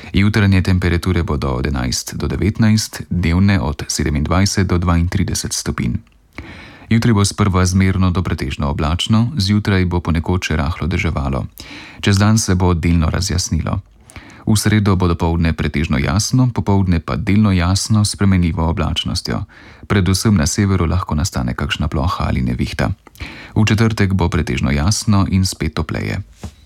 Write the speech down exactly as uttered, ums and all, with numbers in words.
Jutranje temperature bodo od enajst do devetnajst, dnevne od sedemindvajset do dvaintrideset stopinj. Jutri bo sprva zmerno do pretežno oblačno, zjutraj bo ponekod še rahlo deževalo. Čez dan se bo delno razjasnilo. V sredo bo dopoldne pretežno jasno, popoldne pa delno jasno s spremenljivo oblačnostjo. Predvsem na severu lahko nastane kakšna ploha ali nevihta. V četrtek bo pretežno jasno in spet topleje.